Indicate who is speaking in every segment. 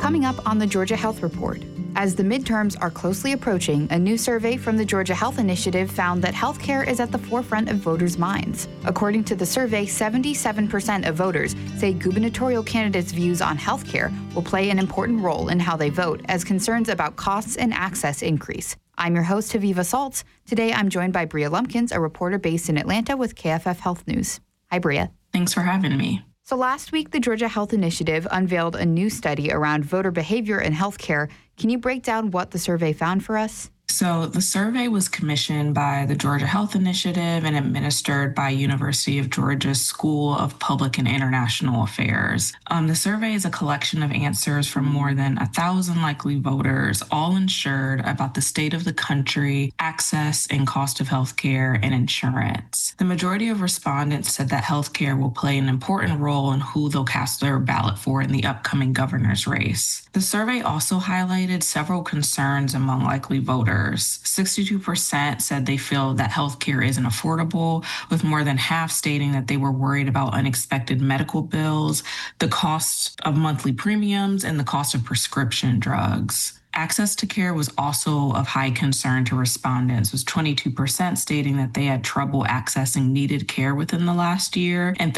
Speaker 1: Coming up on the Georgia Health Report. As the midterms are closely approaching, a new survey from the Georgia Health Initiative found that healthcare is at the forefront of voters' minds. According to the survey, 77% of voters say gubernatorial candidates' views on healthcare will play an important role in how they vote as concerns about costs and access increase. I'm your host, Haviva Saltz. Today, I'm joined by Bria Lumpkins, a reporter based in Atlanta with KFF Health News. Hi, Bria.
Speaker 2: Thanks for having me.
Speaker 1: So last week, the Georgia Health Initiative unveiled a new study around voter behavior in healthcare. Can you break down what the survey found for us?
Speaker 2: So the survey was commissioned by the Georgia Health Initiative and administered by University of Georgia School of Public and International Affairs. The survey is a collection of answers from more than 1,000 likely voters, all insured about the state of the country, access and cost of healthcare, and insurance. The majority of respondents said that healthcare will play an important role in who they'll cast their ballot for in the upcoming governor's race. The survey also highlighted several concerns among likely voters. 62% said they feel that healthcare isn't affordable, with more than half stating that they were worried about unexpected medical bills, the cost of monthly premiums, and the cost of prescription drugs. Access to care was also of high concern to respondents, with 22% stating that they had trouble accessing needed care within the last year, and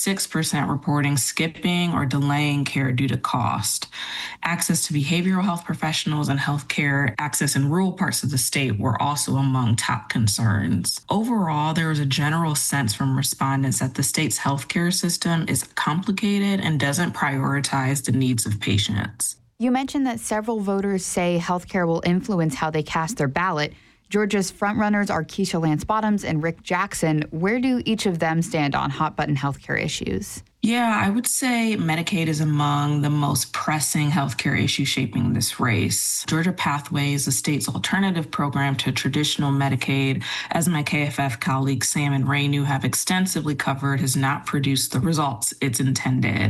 Speaker 2: 36% reporting skipping or delaying care due to cost. Access to behavioral health professionals and healthcare access in rural parts of the state were also among top concerns. Overall, there was a general sense from respondents that the state's healthcare system is complicated and doesn't prioritize the needs of patients.
Speaker 1: You mentioned that several voters say healthcare will influence how they cast their ballot. Georgia's frontrunners are Keisha Lance Bottoms and Rick Jackson. Where do each of them stand on hot-button healthcare issues?
Speaker 2: Yeah, I would say Medicaid is among the most pressing healthcare issues shaping this race. Georgia Pathway is the state's alternative program to traditional Medicaid, as my KFF colleagues Sam and Raynu have extensively covered, has not produced the results it's intended.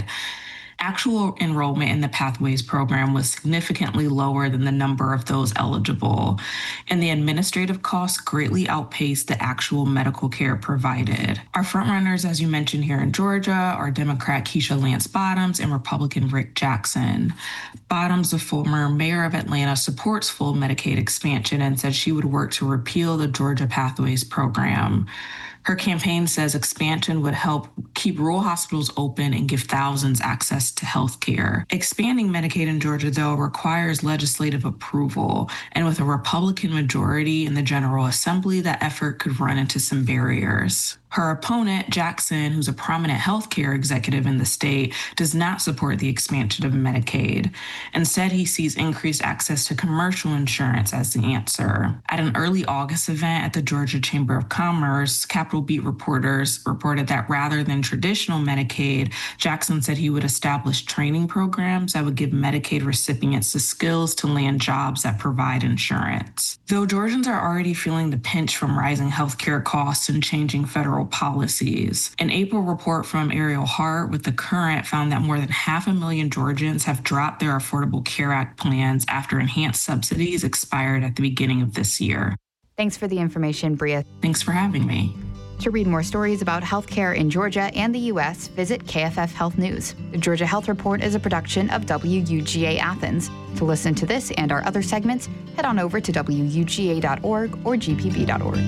Speaker 2: Actual enrollment in the Pathways program was significantly lower than the number of those eligible, and the administrative costs greatly outpaced the actual medical care provided. Our frontrunners, as you mentioned here in Georgia, are Democrat Keisha Lance Bottoms and Republican Rick Jackson. Bottoms, the former mayor of Atlanta, supports full Medicaid expansion and said she would work to repeal the Georgia Pathways program. Her campaign says expansion would help keep rural hospitals open and give thousands access to health care. Expanding Medicaid in Georgia, though, requires legislative approval. And with a Republican majority in the General Assembly, that effort could run into some barriers. Her opponent, Jackson, who's a prominent healthcare executive in the state, does not support the expansion of Medicaid. Instead, he sees increased access to commercial insurance as the answer. At an early August event at the Georgia Chamber of Commerce, Capitol Beat reporters reported that rather than traditional Medicaid, Jackson said he would establish training programs that would give Medicaid recipients the skills to land jobs that provide insurance. Though Georgians are already feeling the pinch from rising healthcare costs and changing federal policies, an April report from Ariel Hart with The Current found that more than 500,000 Georgians have dropped their Affordable Care Act plans after enhanced subsidies expired at the beginning of this year.
Speaker 1: Thanks for the information, Bria.
Speaker 2: Thanks for having me.
Speaker 1: To read more stories about healthcare in Georgia and the U.S., visit KFF Health News. The Georgia Health Report is a production of WUGA Athens. To listen to this and our other segments, head on over to WUGA.org or GPB.org.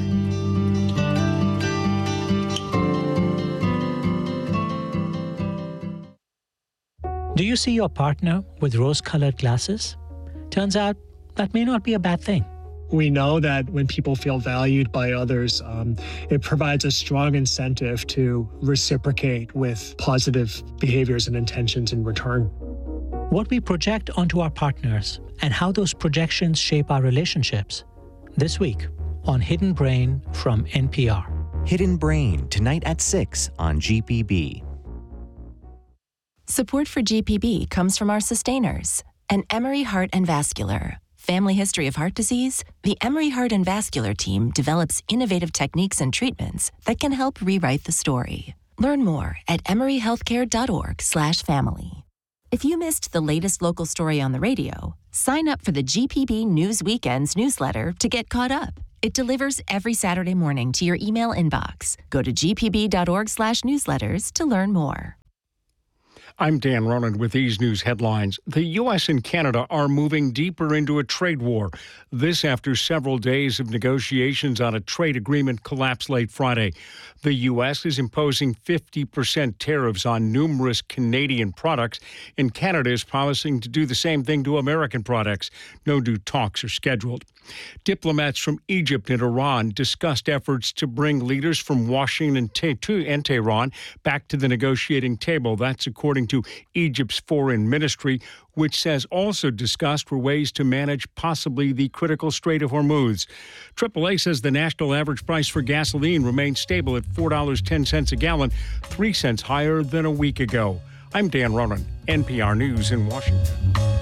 Speaker 3: Do you see your partner with rose-colored glasses? Turns out that may not be a bad thing.
Speaker 4: We know that when people feel valued by others, it provides a strong incentive to reciprocate with positive behaviors and intentions in return.
Speaker 3: What we project onto our partners and how those projections shape our relationships. This week on Hidden Brain from NPR.
Speaker 5: Hidden Brain, tonight at 6 on GPB.
Speaker 6: Support for GPB comes from our sustainers and Emory Heart and Vascular. Family history of heart disease? The Emory Heart and Vascular team develops innovative techniques and treatments that can help rewrite the story. Learn more at emoryhealthcare.org/family. If you missed the latest local story on the radio, sign up for the GPB News Weekends newsletter to get caught up. It delivers every Saturday morning to your email inbox. Go to gpb.org/newsletters to learn more.
Speaker 7: I'm Dan Ronan with these news headlines. The U.S. and Canada are moving deeper into a trade war. This after several days of negotiations on a trade agreement collapsed late Friday. The U.S. is imposing 50% tariffs on numerous Canadian products, and Canada is promising to do the same thing to American products. No new talks are scheduled. Diplomats from Egypt and Iran discussed efforts to bring leaders from Washington and Tehran back to the negotiating table. That's according to Egypt's foreign ministry, which says also discussed were ways to manage possibly the critical Strait of Hormuz. AAA says the national average price for gasoline remains stable at $4.10 a gallon, 3 cents higher than a week ago. I'm Dan Ronan, NPR News in Washington.